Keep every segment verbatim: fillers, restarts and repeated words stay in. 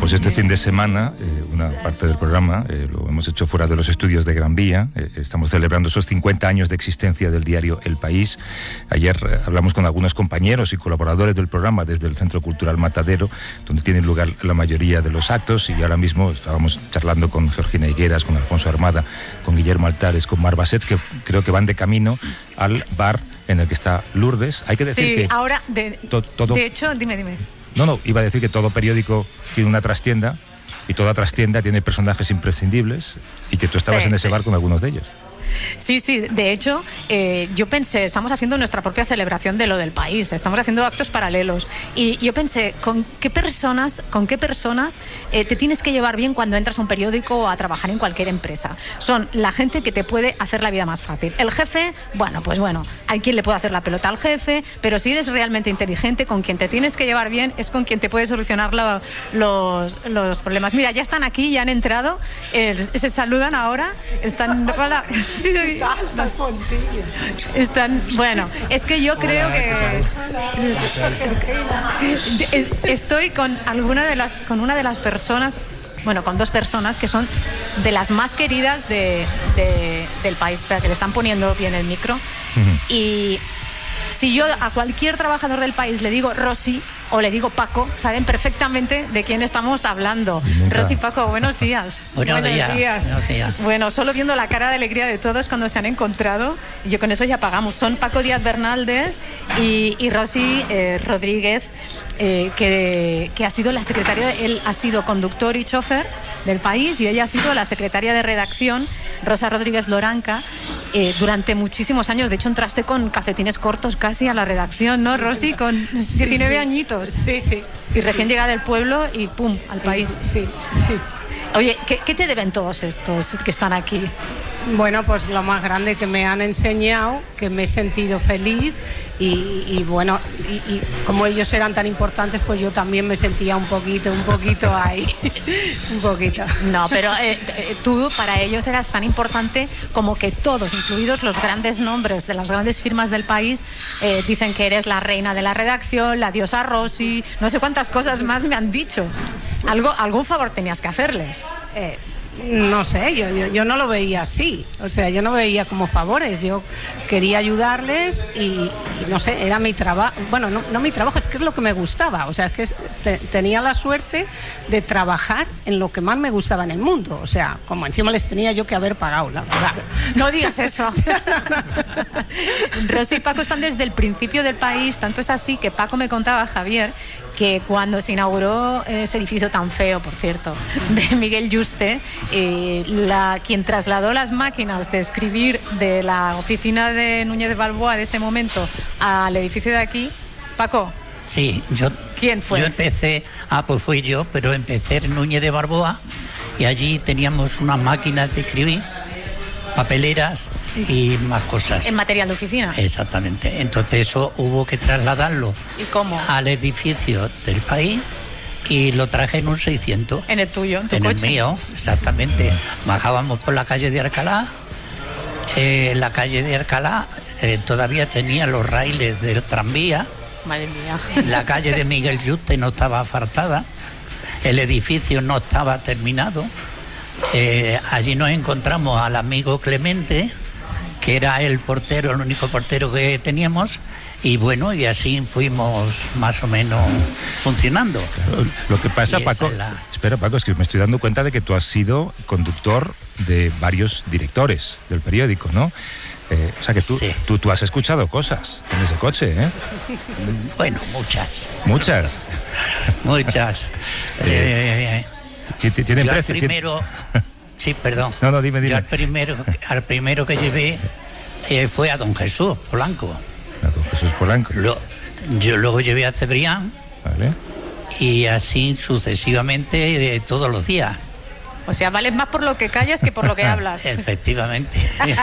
Pues este fin de semana, eh, una parte del programa eh, lo hemos hecho fuera de los estudios de Gran Vía. Eh, estamos celebrando esos cincuenta años de existencia del diario El País. Ayer eh, hablamos con algunos compañeros y colaboradores del programa desde el Centro Cultural Matadero, donde tienen lugar la mayoría de los actos, y ahora mismo estábamos charlando con Georgina Higueras, con Alfonso Armada, con Guillermo Altares, con Mar Basets, que creo que van de camino al bar en el que está Lourdes. Hay que decir sí, que... ahora, de, to, todo, de hecho, dime, dime. No, no, iba a decir que todo periódico tiene una trastienda y toda trastienda tiene personajes imprescindibles y que tú estabas sí, en ese sí. bar con algunos de ellos. Sí, sí, de hecho, eh, yo pensé, estamos haciendo nuestra propia celebración de lo del país, estamos haciendo actos paralelos, y yo pensé, ¿con qué personas, con qué personas eh, te tienes que llevar bien cuando entras a un periódico o a trabajar en cualquier empresa? Son la gente que te puede hacer la vida más fácil. El jefe, bueno, pues bueno, hay quien le puede hacer la pelota al jefe, pero si eres realmente inteligente, con quien te tienes que llevar bien es con quien te puede solucionar lo, los, los problemas. Mira, ya están aquí, ya han entrado, eh, se saludan ahora, están... Hola. Están, bueno, es que yo creo que estoy con alguna de las, con una de las personas, bueno, con dos personas que son de las más queridas de, de, del país. Espera, que le están poniendo bien el micro. Uh-huh. Y si yo a cualquier trabajador del país le digo Rosy o le digo Paco, saben perfectamente de quién estamos hablando. Rosy, Paco, buenos días. Buenos, buenos días. días. Buenos días. Bueno, solo viendo la cara de alegría de todos cuando se han encontrado, yo con eso ya pagamos. Son Paco Díaz Bernaldez y, y Rosy eh, Rodríguez, eh, que, que ha sido la secretaria, él ha sido conductor y chofer del país y ella ha sido la secretaria de redacción, Rosa Rodríguez Loranca, eh, durante muchísimos años. De hecho, entraste con calcetines cortos casi a la redacción, ¿no, Rosy? Con diecinueve sí, sí. añitos. Sí, sí. Y recién sí. llegada del pueblo y pum, al país. Sí, sí. Oye, ¿qué, ¿qué te deben todos estos que están aquí? Bueno, pues lo más grande que me han enseñado, que me he sentido feliz y, y bueno, y, y como ellos eran tan importantes, pues yo también me sentía un poquito, un poquito ahí, un poquito. No, pero eh, tú para ellos eras tan importante como que todos, incluidos los grandes nombres de las grandes firmas del país, eh, dicen que eres la reina de la redacción, la diosa Rosy, no sé cuántas cosas más me han dicho. Algo, algún favor tenías que hacerles. Eh, No sé, yo, yo, yo no lo veía así, o sea, yo no veía como favores, yo quería ayudarles y, y no sé, era mi trabajo, bueno, no, no mi trabajo, es que es lo que me gustaba, o sea, es que te, tenía la suerte de trabajar en lo que más me gustaba en el mundo, o sea, como encima les tenía yo que haber pagado, la verdad. No digas eso. Rosy y Paco están desde el principio del país, tanto es así que Paco me contaba, Javier, que cuando se inauguró ese edificio tan feo, por cierto, de Miguel Yuste, eh, la, quien trasladó las máquinas de escribir de la oficina de Núñez de Balboa de ese momento al edificio de aquí, Paco. Sí, yo. ¿Quién fue? Yo empecé, ah, pues fui yo, pero empecé en Núñez de Balboa y allí teníamos unas máquinas de escribir, papeleras y más cosas. ¿En material de oficina? Exactamente. Entonces eso hubo que trasladarlo. ¿Y cómo? Al edificio del país y lo traje en un seiscientos. ¿En el tuyo? ¿En tu en coche? el mío, exactamente. Bajábamos por la calle de Alcalá. Eh, la calle de Alcalá eh, todavía tenía los raíles del tranvía. Madre mía. La calle de Miguel Yuste no estaba asfaltada. El edificio no estaba terminado. Eh, allí nos encontramos al amigo Clemente, que era el portero, el único portero que teníamos, y bueno, y así fuimos más o menos funcionando. Claro, lo que pasa, Paco, es la... espera, Paco, es que me estoy dando cuenta de que tú has sido conductor de varios directores del periódico, ¿no? Eh, o sea que tú, sí. tú, tú has escuchado cosas en ese coche, ¿eh? Bueno, muchas. ¿Muchas? Muchas. eh, eh, ¿Tienen yo precio? Al primero, sí, perdón. No, no, dime, dime. Yo al primero, al primero que llevé eh, fue a don Jesús Polanco. A don Jesús Polanco. Lo, yo luego llevé a Cebrián. Vale. Y así sucesivamente eh, todos los días. O sea, vales más por lo que callas que por lo que hablas. Efectivamente.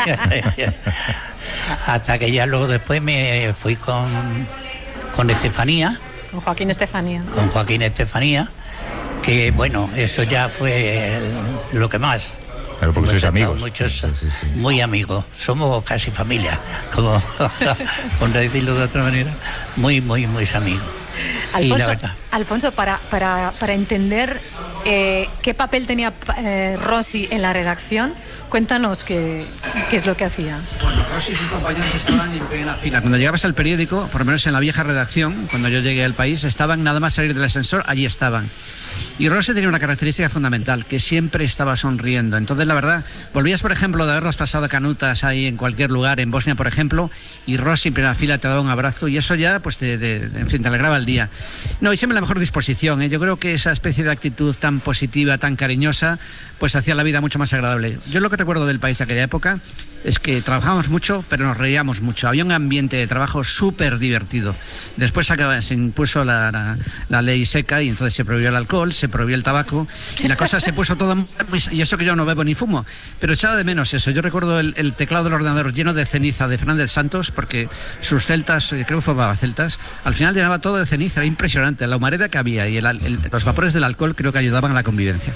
Hasta que ya luego después me fui con, con Estefanía. Con Joaquín Estefanía. Con Joaquín Estefanía. Que bueno, eso ya fue el, lo que más. Pero porque sois amigos. Muchos, sí, sí, sí. Muy amigos. Somos casi familia, como por decirlo de otra manera. Muy, muy, muy amigos. Alfonso, Alfonso para, para, para entender Eh, ¿Qué papel tenía eh, Rossi en la redacción? Cuéntanos qué, qué es lo que hacía. Bueno, Rossi y sus compañeros estaban en primera fila. Cuando llegabas al periódico, por lo menos en la vieja redacción, cuando yo llegué al país, estaban nada más salir del ascensor, allí estaban. Y Rossi tenía una característica fundamental, que siempre estaba sonriendo. Entonces, la verdad, volvías, por ejemplo, de habernos pasado canutas ahí en cualquier lugar, en Bosnia, por ejemplo, y Rossi en primera fila te daba un abrazo, y eso ya, pues, te, te, en fin, te alegraba el día. No, y siempre la mejor disposición, ¿eh? Yo creo que esa especie de actitud tan positiva, tan cariñosa, pues hacía la vida mucho más agradable. Yo lo que recuerdo del país de aquella época es que trabajábamos mucho, pero nos reíamos mucho. Había un ambiente de trabajo súper divertido. Después acaba, se impuso la, la, la ley seca y entonces se prohibió el alcohol, se prohibió el tabaco y la cosa se puso todo... Muy, y eso que yo no bebo ni fumo, pero echaba de menos eso. Yo recuerdo el, el teclado del ordenador lleno de ceniza de Fernández Santos, porque sus celtas, creo que fumaba celtas, al final llenaba todo de ceniza, era impresionante. La humareda que había y el, el, los vapores del alcohol creo que ayudaban a la convivencia.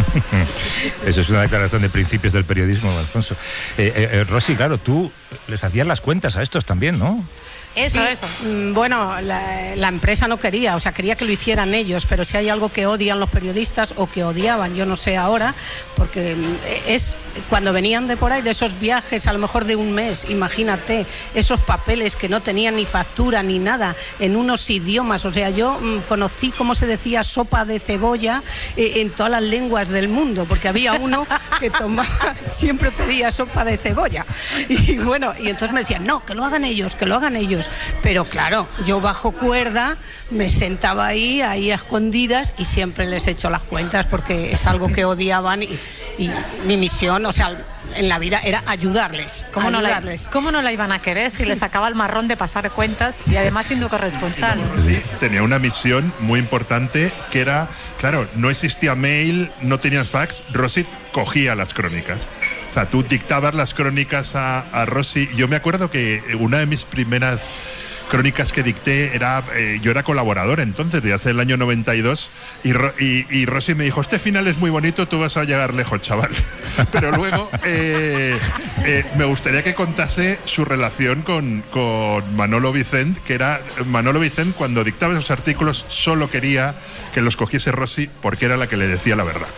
Eso es una declaración de principios del periodismo, Alfonso. Eh, eh, Eh, Rossi, claro, tú les hacías las cuentas a estos también, ¿no? Eso, sí, eso. Bueno, la, la empresa no quería, o sea, quería que lo hicieran ellos, pero si hay algo que odian los periodistas o que odiaban, yo no sé ahora, porque es cuando venían de por ahí, de esos viajes, a lo mejor de un mes, imagínate, esos papeles que no tenían ni factura ni nada, en unos idiomas, o sea, yo mmm, conocí cómo se decía sopa de cebolla eh, en todas las lenguas del mundo, porque había uno que tomaba, siempre pedía sopa de cebolla, y bueno, y entonces me decían, no, que lo hagan ellos, que lo hagan ellos. Pero claro, yo bajo cuerda me sentaba ahí, ahí a escondidas y siempre les echo las cuentas porque es algo que odiaban y, y mi misión, o sea, en la vida era ayudarles. ¿Cómo, ayudarles. No la, ¿Cómo no la iban a querer si les sacaba el marrón de pasar cuentas y además siendo corresponsal? Sí, tenía una misión muy importante que era, claro, no existía mail, no tenías fax, Rossi cogía las crónicas. O sea, tú dictabas las crónicas a, a Rossi. Yo me acuerdo que una de mis primeras crónicas que dicté era, eh, yo era colaborador entonces, de hace el año noventa y dos, y, y, y Rossi me dijo, este final es muy bonito, tú vas a llegar lejos, chaval. Pero luego eh, eh, me gustaría que contase su relación con, con Manolo Vicent, que era, Manolo Vicent cuando dictaba esos artículos solo quería que los cogiese Rossi porque era la que le decía la verdad.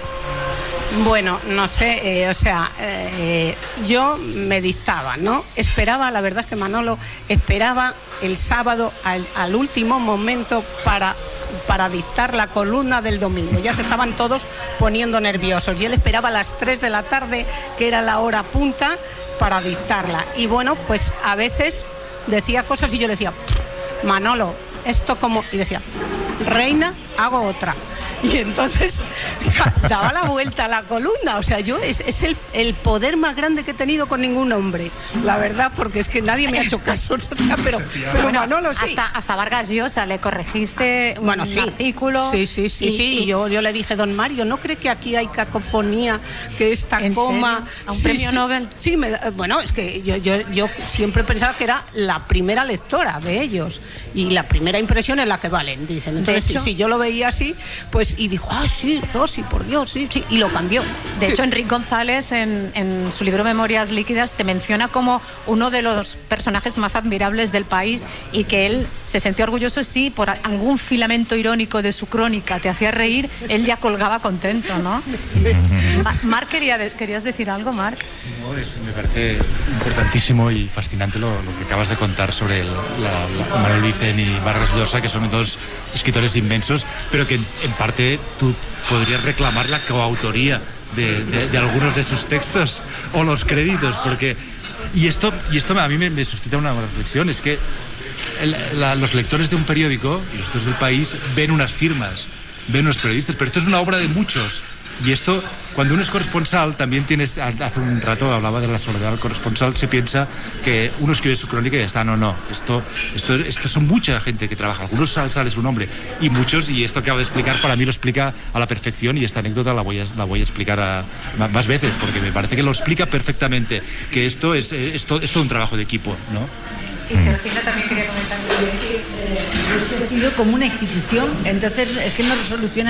Bueno, no sé, eh, o sea, eh, yo me dictaba, ¿no? Esperaba, la verdad es que Manolo esperaba el sábado al, al último momento para, para dictar la columna del domingo. Ya se estaban todos poniendo nerviosos y él esperaba a las tres de la tarde, que era la hora punta, para dictarla. Y bueno, pues a veces decía cosas y yo le decía, Manolo, esto como... Y decía, reina, hago otra. Y entonces daba la vuelta a la columna. O sea, yo es, es el, el poder más grande que he tenido con ningún hombre, la verdad, porque es que nadie me ha hecho caso. O sea, pero, pero bueno, no lo sé. Hasta, hasta Vargas Llosa le corregiste un bueno, sí. artículo. Sí, sí, sí, y, sí. Y yo, yo le dije, don Mario, ¿no cree que aquí hay cacofonía, que esta ¿En coma... serio? ¿A un sí, premio sí. Nobel? Sí, me, bueno, es que yo, yo, yo siempre pensaba que era la primera lectora de ellos. Y la primera impresión es la que valen, dicen. Entonces, si, si yo lo veía así, pues, y dijo, ah, sí, Rossi, por Dios, sí, sí, y lo cambió. De sí. hecho, Enrique González, en, en su libro Memorias Líquidas, te menciona como uno de los personajes más admirables del país y que él se sentía orgulloso si por algún filamento irónico de su crónica te hacía reír, él ya colgaba contento, ¿no? Sí. Marc, quería de, ¿querías decir algo, Marc? No, es, me parece importantísimo y fascinante lo, lo que acabas de contar sobre el, la, la Manuel Vicent y Vargas Llosa, que son dos escritores inmensos, pero que en, en parte tú podrías reclamar la coautoría de, de, de algunos de sus textos o los créditos, porque y esto y esto a mí me, me suscita una reflexión, es que el, la, los lectores de un periódico y los lectores del país ven unas firmas, ven unos periodistas, pero esto es una obra de muchos. Y esto, cuando uno es corresponsal, también tienes, hace un rato hablaba de la soledad del corresponsal, se piensa que uno escribe su crónica y ya está. No, no, esto, esto, esto son mucha gente que trabaja, algunos sale su nombre, y muchos, y esto que acabo de explicar, para mí lo explica a la perfección, y esta anécdota la voy a, la voy a explicar a, más veces, porque me parece que lo explica perfectamente, que esto es, es, todo, es todo un trabajo de equipo, ¿no? Y Georgina también quería comentar que eh, ha sido como una institución, entonces es que no resolucionaba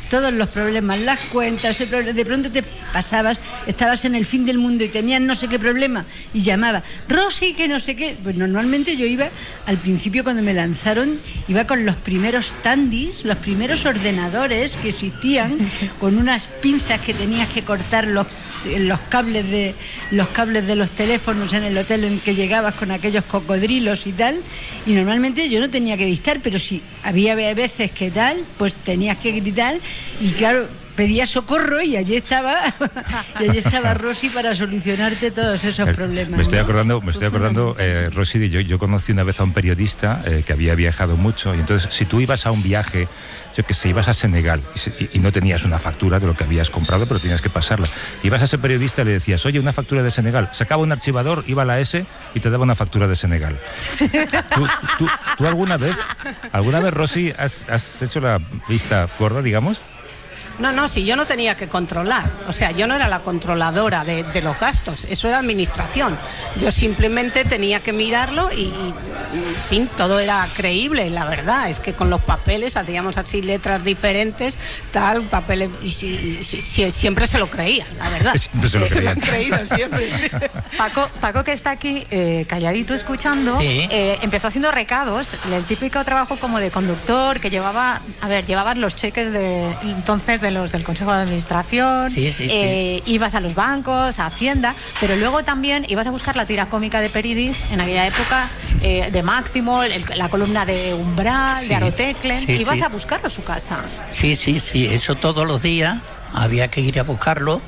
todos los problemas, las cuentas, el problema, de pronto te pasabas, estabas en el fin del mundo y tenías no sé qué problema y llamaba, Rosy, que no sé qué. Pues normalmente yo iba, al principio cuando me lanzaron, iba con los primeros Tandis, los primeros ordenadores que existían, con unas pinzas que tenías que cortar los, los cables de los cables de los teléfonos en el hotel en que llegabas con aquellos cocodrilos y tal, y normalmente yo no tenía que dictar, pero si había veces que tal, pues tenías que gritar y claro, pedía socorro y allí estaba y allí estaba Rosy para solucionarte todos esos problemas. Me estoy ¿no? acordando, me estoy acordando, eh, Rosy, de yo, yo conocí una vez a un periodista eh, que había viajado mucho, y entonces si tú ibas a un viaje, yo que sé, ibas a Senegal y, y no tenías una factura de lo que habías comprado, pero tenías que pasarla. Ibas a ese periodista y le decías, oye, una factura de Senegal. Sacaba un archivador, iba a la S y te daba una factura de Senegal. ¿Tú, tú, tú alguna vez, alguna vez, Rosy, has, has hecho la vista gorda, digamos? No, no, si yo no tenía que controlar, o sea, yo no era la controladora de, de los gastos, eso era administración. Yo simplemente tenía que mirarlo y, y, en fin, todo era creíble, la verdad. Es que con los papeles hacíamos así letras diferentes, tal, papeles, y, y, y, y siempre se lo creían, la verdad. Siempre se lo creían. Se lo han creído, siempre. Paco, Paco, que está aquí eh, calladito escuchando, Sí. eh, empezó haciendo recados, el típico trabajo como de conductor, que llevaba, a ver, llevabas los cheques de entonces de los del Consejo de Administración, Sí, sí, eh, ibas a los bancos, a Hacienda, pero luego también ibas a buscar la tira cómica de Peridis en aquella época, eh, de Máximo, el- la columna de Umbral, Sí, de Aroteclen, sí, ibas sí. a buscarlo a su casa. Sí, sí, sí, eso todos los días había que ir a buscarlo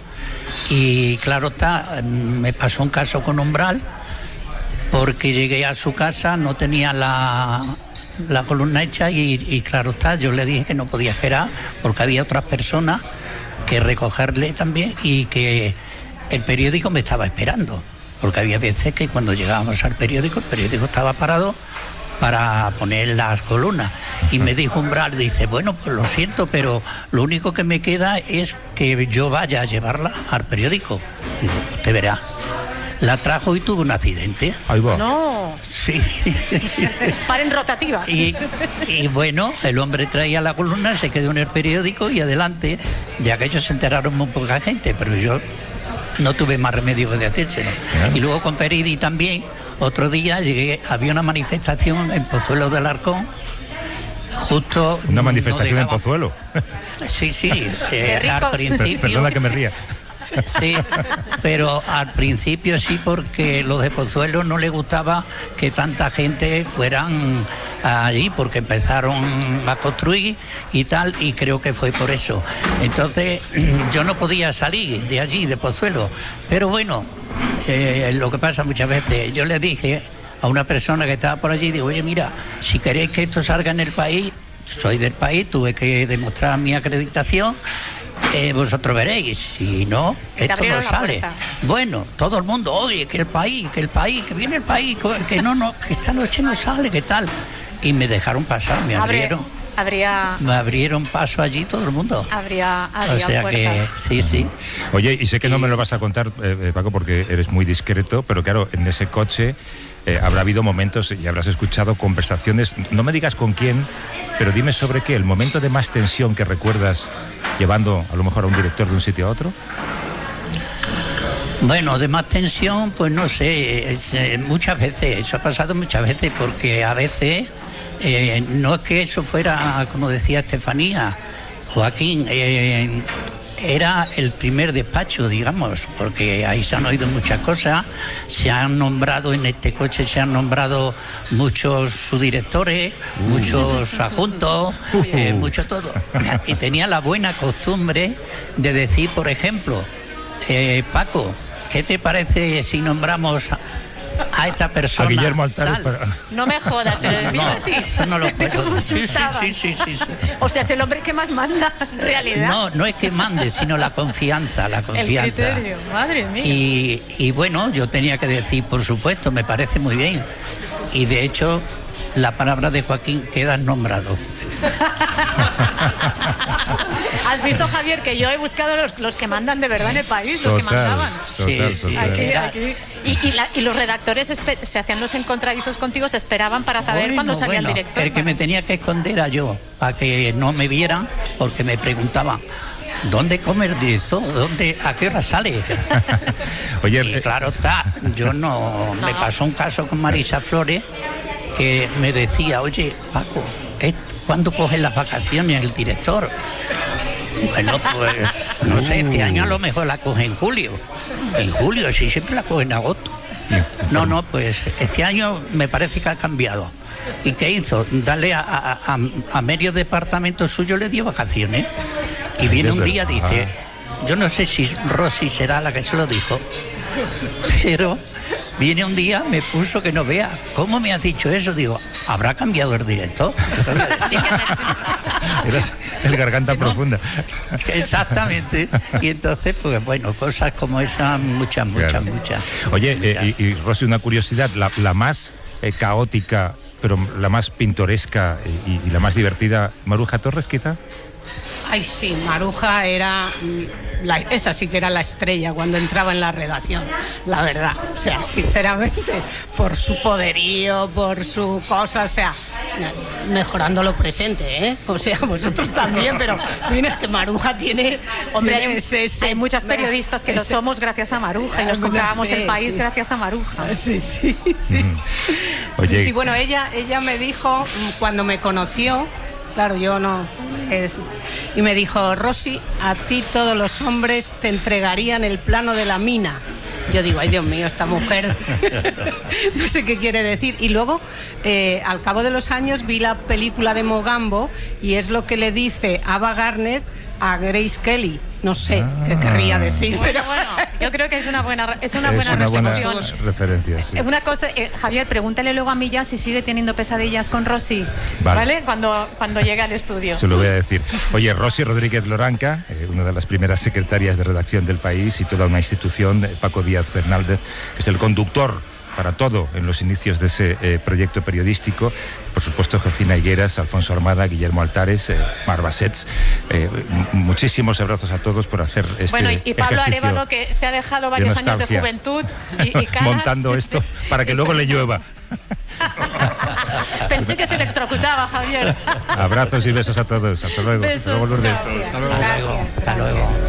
y claro está, me pasó un caso con Umbral porque llegué a su casa, no tenía la, la columna hecha y, y claro está, yo le dije que no podía esperar porque había otras personas que recogerle también y que el periódico me estaba esperando, porque había veces que cuando llegábamos al periódico, el periódico estaba parado para poner las columnas. Y me dijo Umbral, dice, bueno, pues lo siento, pero lo único que me queda es que yo vaya a llevarla al periódico. Digo, usted verá. La trajo y tuvo un accidente. Ahí va. No, Sí. paren rotativas. Y, y bueno, el hombre traía la columna, se quedó en el periódico y adelante. De aquello se enteraron muy poca gente, pero yo no tuve más remedio que de hacérselo. Y luego con Peridi también, otro día llegué, había una manifestación en Pozuelo del Arcón, justo... Una no manifestación en dejaba- Pozuelo. Sí, sí, eh, Qué al ricos. principio... Perdona que me ría. Sí, pero al principio sí, porque los de Pozuelo no les gustaba que tanta gente fueran allí, porque empezaron a construir y tal, y creo que fue por eso. Entonces yo no podía salir de allí, de Pozuelo, pero bueno, eh, lo que pasa muchas veces, yo le dije a una persona que estaba por allí, digo, oye, mira, si queréis que esto salga en el país, soy del país, tuve que demostrar mi acreditación. Eh, vosotros veréis, si no, esto no abrieron la sale. puerta. Bueno, todo el mundo, oye, que el país, que el país, que viene el país, que no, no, que esta noche no sale, que tal. Y me dejaron pasar, me Abre- abrieron, habría, me abrieron paso allí todo el mundo. habría, O habría sea que, puertas. sí, sí. Oye, y sé que no me lo vas a contar, eh, eh, Paco, porque eres muy discreto, pero claro, en ese coche eh, habrá habido momentos y habrás escuchado conversaciones, no me digas con quién, pero dime sobre qué, el momento de más tensión que recuerdas llevando a lo mejor a un director de un sitio a otro. Bueno, de más tensión, pues no sé, es, eh, muchas veces, eso ha pasado muchas veces, porque a veces eh, no es que eso fuera, como decía Estefanía, Joaquín, eh, era el primer despacho, digamos, porque ahí se han oído muchas cosas, se han nombrado en este coche, se han nombrado muchos subdirectores, uh. muchos adjuntos, uh. eh, mucho todo. Y tenía la buena costumbre de decir, por ejemplo, eh, Paco, ¿qué te parece si nombramos a esta persona? A Guillermo Altares. Para... No me jodas, te lo decía No, a ti. eso no lo Te- te puedo. Sí, sí, consultaban. sí, sí, sí, sí. O sea, es el hombre que más manda, en realidad. No, no es que mande, sino la confianza, la el confianza. criterio, madre mía. Y, y bueno, yo tenía que decir, por supuesto, me parece muy bien. Y de hecho, la palabra de Joaquín queda nombrado. Has visto, Javier, que yo he buscado los, los que mandan de verdad en el país, los que Total, mandaban. total, Sí, sí. total. Aquí, Era- aquí. Y Y, y, la, y los redactores espe- se hacían los encontradizos contigo, se esperaban para saber Bueno, cuándo salía bueno, el director. El que me tenía que esconder era yo, para que no me vieran, porque me preguntaban, ¿dónde come el director? ¿Dónde, ¿A qué hora sale? Oye, y eh, claro está, yo no, No. me pasó un caso con Marisa Flores, que me decía, oye, Paco, ¿eh, ¿cuándo coge las vacaciones el director? Bueno, pues no sé, este año a lo mejor la coge en julio. En julio, sí, siempre la coge en agosto. No, no, pues este año me parece que ha cambiado. ¿Y qué hizo? Darle a, a, a, a medio departamento suyo le dio vacaciones. Y viene un día, dice, yo no sé si Rosy será la que se lo dijo, pero viene un día, me puso que no vea. ¿Cómo me has dicho eso? Digo, ¿habrá cambiado el director? eras el garganta No. profunda. Exactamente. Y entonces, pues bueno, cosas como esas, muchas, muchas, Claro. muchas. Oye, muchas. eh, y, y Rosy, una curiosidad, la, la más eh, caótica, pero la más pintoresca y, y la más divertida, Maruja Torres, quizá. Ay, sí, Maruja era... mm, la- esa sí que era la estrella cuando entraba en la redacción, la verdad. O sea, sinceramente, por su poderío, por su cosa, o sea, mejorando lo presente, ¿eh? O sea, vosotros también, pero mira, es que Maruja tiene... Hombre, tiene hay, ese- ese- hay muchas periodistas que lo ese- somos gracias a Maruja y nos Ah, comprábamos sí, el país sí. gracias a Maruja. Sí, sí, sí. Oye, Sí, bueno, ella, ella me dijo, mm, cuando me conoció, claro, yo no... eh, y me dijo, Rosy, a ti todos los hombres te entregarían el plano de la mina. Yo digo, ay Dios mío, esta mujer, no sé qué quiere decir. Y luego, eh, al cabo de los años, vi la película de Mogambo y es lo que le dice Ava Gardner a Grace Kelly. No sé qué querría decir, pero Bueno, bueno, yo creo que es una buena, es una es buena una buena recepción. referencia, sí. Eh, Una cosa, eh, Javier, pregúntale luego a Milla si sigue teniendo pesadillas con Rosy, Vale. ¿vale? Cuando, cuando llegue al estudio. Se lo voy a decir. Oye, Rosy Rodríguez Loranca, eh, una de las primeras secretarias de redacción del país y toda una institución, eh, Paco Díaz Bernaldez, que es el conductor para todo en los inicios de ese eh, proyecto periodístico. Por supuesto, Josefina Higueras, Alfonso Armada, Guillermo Altares, eh, Mar Basets. Eh, m- muchísimos abrazos a todos por hacer este Bueno, y, y Pablo ejercicio Arévalo, que se ha dejado varios años de nostalgia. juventud y, y canas. montando esto para que luego le llueva. Pensé que se electrocutaba, Javier. Abrazos y besos a todos. Hasta luego. Besos, Hasta luego, Lourdes. gracias. Hasta luego, hasta luego.